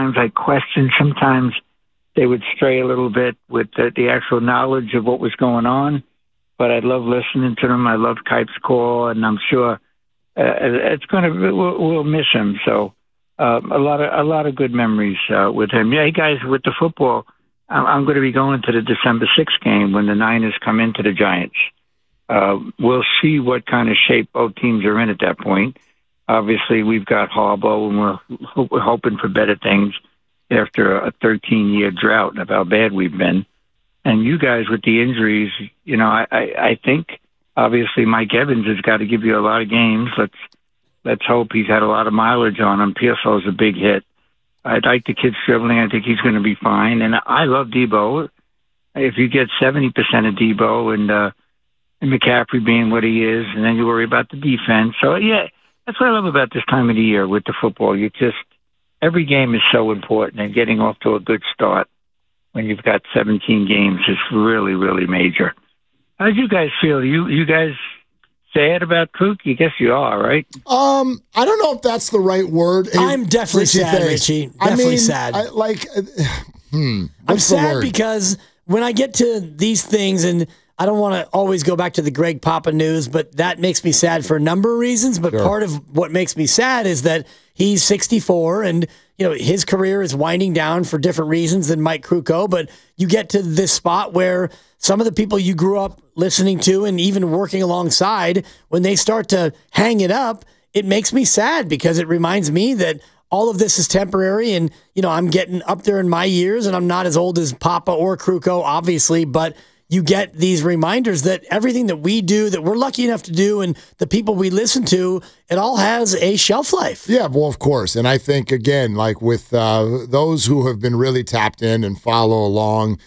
sometimes I questioned. Sometimes they would stray a little bit with the actual knowledge of what was going on. But I love listening to them. I love Kipe's call, and I'm sure it's going to. We'll miss him. So a lot of good memories with him. Yeah, hey guys, with the football, I'm going to be going to the December 6th game when the Niners come into the Giants. We'll see what kind of shape both teams are in at that point. Obviously, we've got Harbaugh, and we're hoping for better things after a 13-year drought of how bad we've been. And you guys with the injuries, I think obviously Mike Evans has got to give you a lot of games. Let's hope he's had a lot of mileage on him. Pearsall's a big hit. I like the kid Stribling. I think he's going to be fine. And I love Debo. If you get 70% of Debo and McCaffrey being what he is, and then you worry about the defense. So, yeah, that's what I love about this time of the year with the football. Every game is so important, and getting off to a good start when you've got 17 games is really, really major. How do you guys feel? You guys sad about Cook? I guess you are, right? I don't know if that's the right word. I'm definitely sad, Richie. Definitely sad. I'm sad because when I get to these things, and I don't want to always go back to the Greg Papa news, but that makes me sad for a number of reasons. But part of what makes me sad is that he's 64 and his career is winding down for different reasons than Mike Krukow. But you get to this spot where some of the people you grew up listening to and even working alongside, when they start to hang it up, it makes me sad because it reminds me that all of this is temporary. And, I'm getting up there in my years and I'm not as old as Papa or Krukow, obviously, but you get these reminders that everything that we do, that we're lucky enough to do, and the people we listen to, it all has a shelf life. Yeah, well, of course. And I think, again, like with those who have been really tapped in and follow along,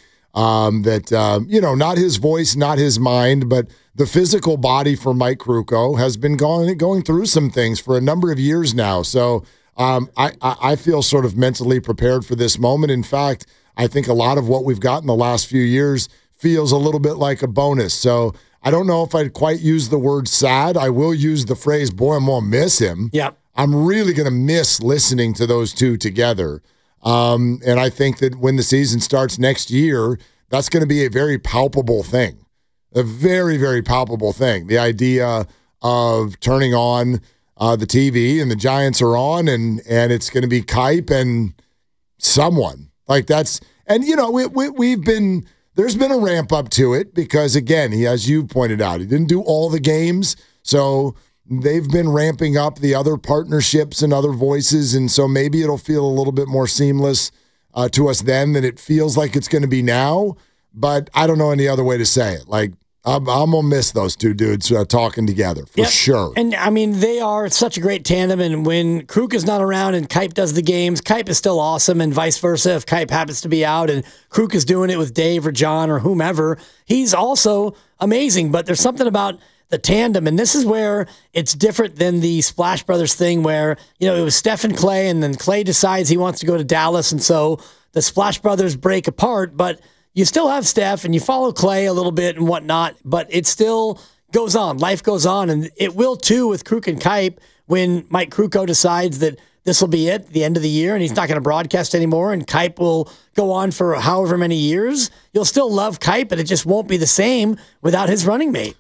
not his voice, not his mind, but the physical body for Mike Krukow has been going through some things for a number of years now. So I feel sort of mentally prepared for this moment. In fact, I think a lot of what we've got in the last few years feels a little bit like a bonus. So I don't know if I'd quite use the word sad. I will use the phrase, boy, I'm going to miss him. Yeah. I'm really going to miss listening to those two together. And I think that when the season starts next year, that's going to be a very palpable thing, a very, very palpable thing. The idea of turning on the TV and the Giants are on and it's going to be Kipe and someone like that's, and we've been, there's been a ramp up to it because, again, as you pointed out, he didn't do all the games. So they've been ramping up the other partnerships and other voices. And so maybe it'll feel a little bit more seamless to us then than it feels like it's going to be now. But I don't know any other way to say it. Like, I'm going to miss those two dudes talking together for sure. And, I mean, they are such a great tandem. And when Kruk is not around and Kipe does the games, Kipe is still awesome and vice versa. If Kipe happens to be out and Kruk is doing it with Dave or John or whomever, he's also amazing. But there's something about the tandem, and this is where it's different than the Splash Brothers thing where, it was Steph and Clay, and then Clay decides he wants to go to Dallas, and so the Splash Brothers break apart, but you still have Steph and you follow Clay a little bit and whatnot, but it still goes on. Life goes on, and it will too with Kruk and Kipe when Mike Krukow decides that this will be it, the end of the year, and he's not going to broadcast anymore, and Kipe will go on for however many years. You'll still love Kipe, but it just won't be the same without his running mate.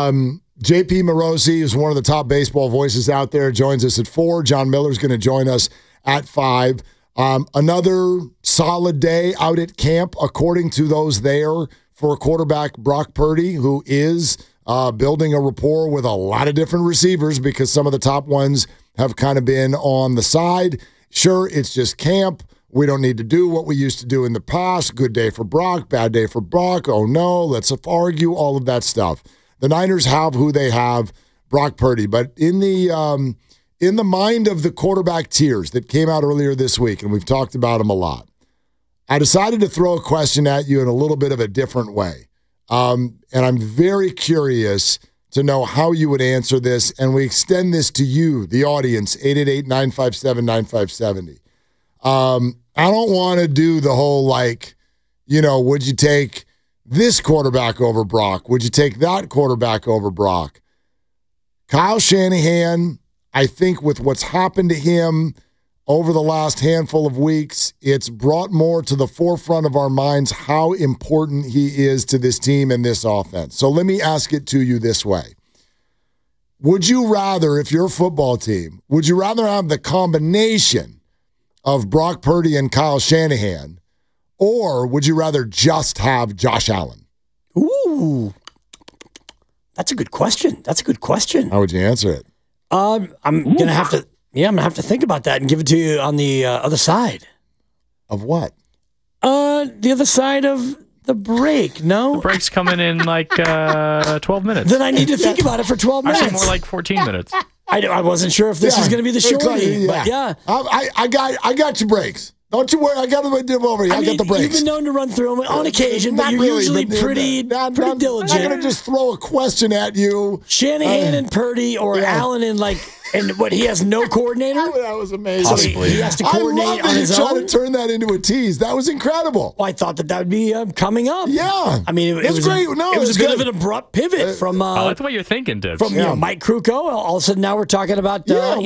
JP Morosi is one of the top baseball voices out there, joins us at 4. John Miller's going to join us at 5. Another solid day out at camp, according to those there, for quarterback Brock Purdy, who is building a rapport with a lot of different receivers because some of the top ones have kind of been on the side. Sure, it's just camp. We don't need to do what we used to do in the past. Good day for Brock, bad day for Brock. Oh, no, let's argue, all of that stuff. The Niners have who they have, Brock Purdy. But in the mind of the quarterback tiers that came out earlier this week, and we've talked about them a lot, I decided to throw a question at you in a little bit of a different way. And I'm very curious to know how you would answer this, and we extend this to you, the audience, 888-957-9570. I don't want to do the whole, would you take this quarterback over Brock? Would you take that quarterback over Brock? Kyle Shanahan, I think with what's happened to him over the last handful of weeks, it's brought more to the forefront of our minds how important he is to this team and this offense. So let me ask it to you this way. Would you rather, if you're a football team, would you rather have the combination of Brock Purdy and Kyle Shanahan, or would you rather just have Josh Allen? Ooh, that's a good question. How would you answer it? I'm gonna have to think about that and give it to you on the other side. Of what? The other side of the break. No, The break's coming in like 12 minutes. then I need to think about it for 12 minutes. Actually, more like 14 minutes. I wasn't sure if this was going to be the shorty, but yeah. I got your breaks. Don't you worry. I got them over here. I got the breaks. You've been known to run through them on occasion, but Not you're really, usually but pretty diligent. I'm not going to just throw a question at you. Shanahan and Purdy or Allen and what, he has no coordinator? That was amazing. Possibly. He has to coordinate I love that on you his tried own? to turn that into a tease. That was incredible. Well, I thought that would be coming up. Yeah. I mean, it That's was great. No, it was it's a bit good. of an abrupt pivot from I like the way you're thinking, Dibs. Mike Krukow. All of a sudden, now we're talking about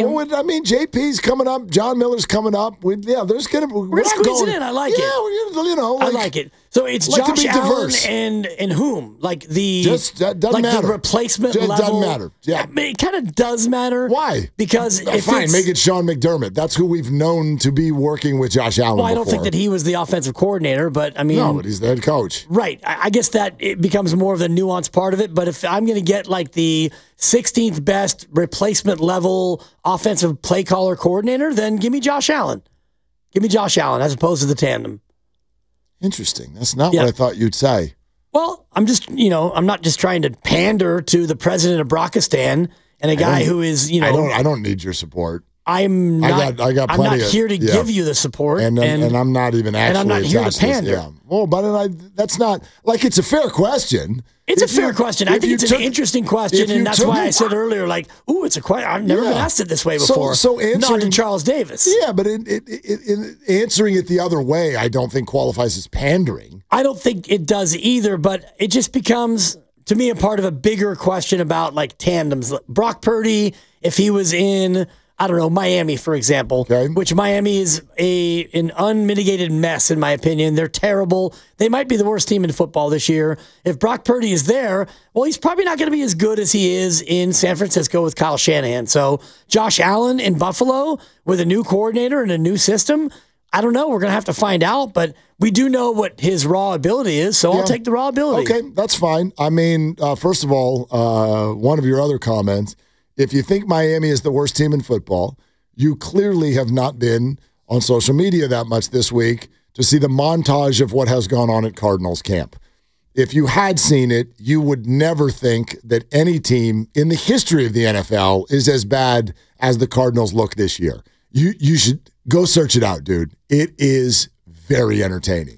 JP's coming up. John Miller's coming up. There's going to we're squeeze it in. I like it. Yeah, I like it. So it's like to Josh be Allen diverse. and whom? Like the doesn't like matter. the replacement Just level. doesn't matter. Yeah. I mean, it kind of does matter. Why? Because if fine, it's, make it Sean McDermott. That's who we've known to be working with Josh Allen. well, I don't think that he was the offensive coordinator, but I mean, No, but he's the head coach. right. I guess that it becomes more of the nuanced part of it. But if I'm going to get like the 16th best replacement level offensive play caller coordinator, then give me Josh Allen. Give me Josh Allen as opposed to the tandem. Interesting. That's not what I thought you'd say. Well, I'm just, I'm not just trying to pander to the president of Brochistan and a guy who is, I don't need your support. I'm not. I got I'm plenty not here to give you the support, and I'm not even actually. and I'm not here to attached pander. Yeah. Well, but that's not like it's a fair question. It's a fair question. I think it's an interesting question, and that's why I said earlier, like, ooh, it's a question. I've never been asked it this way before. So answering, not to Charles Davis. Yeah, but in answering it the other way, I don't think qualifies as pandering. I don't think it does either, but it just becomes, to me, a part of a bigger question about like tandems. Brock Purdy, if he was in, I don't know, Miami, for example, which Miami is an unmitigated mess, in my opinion. They're terrible. They might be the worst team in football this year. If Brock Purdy is there, well, he's probably not going to be as good as he is in San Francisco with Kyle Shanahan. So Josh Allen in Buffalo with a new coordinator and a new system, I don't know. We're going to have to find out, but we do know what his raw ability is, so I'll take the raw ability. Okay, that's fine. I mean, first of all, one of your other comments, if you think Miami is the worst team in football, you clearly have not been on social media that much this week to see the montage of what has gone on at Cardinals camp. If you had seen it, you would never think that any team in the history of the NFL is as bad as the Cardinals look this year. You should go search it out, dude. It is very entertaining.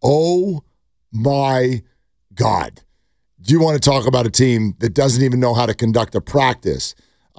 Oh my God. Do you want to talk about a team that doesn't even know how to conduct a practice?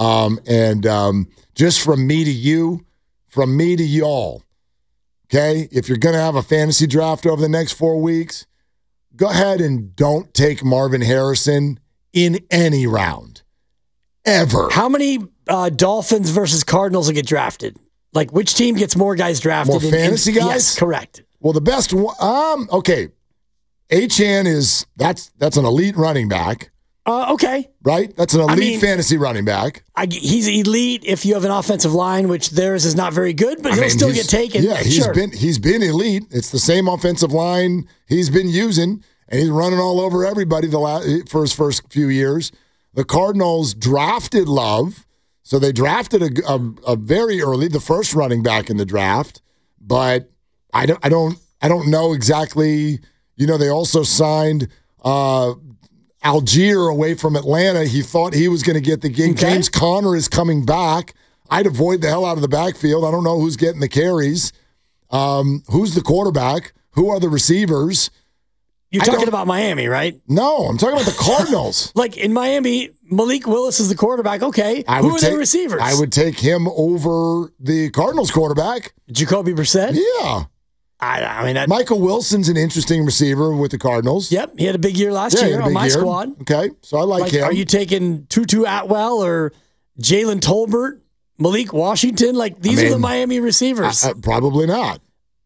Just from me to you, from me to y'all, okay? If you're going to have a fantasy draft over the next 4 weeks, go ahead and don't take Marvin Harrison in any round, ever. How many Dolphins versus Cardinals will get drafted? Like, which team gets more guys drafted? More fantasy guys? Yes, correct. Well, the best one, okay. Achane that's an elite running back. Okay. Right? That's an elite fantasy running back. He's elite if you have an offensive line, which theirs is not very good, but he'll still get taken. Yeah, he's been elite. It's the same offensive line he's been using, and he's running all over everybody for his first few years. The Cardinals drafted Love, so they drafted a very early, the first running back in the draft, but I don't know exactly. They also signed Algier away from Atlanta. He thought he was going to get the gig. Okay. James Conner is coming back. I'd avoid the hell out of the backfield. I don't know who's getting the carries. Who's the quarterback? Who are the receivers? You're talking about Miami, right? No, I'm talking about the Cardinals. Like in Miami, Malik Willis is the quarterback. Okay. Who are the receivers? I would take him over the Cardinals quarterback. Jacoby Brissett? Yeah. I mean, Michael Wilson's an interesting receiver with the Cardinals. Yep, he had a big year last year on my squad. Okay, so I like him. Are you taking Tutu Atwell or Jalen Tolbert? Malik Washington? Like, these are the Miami receivers. Probably not.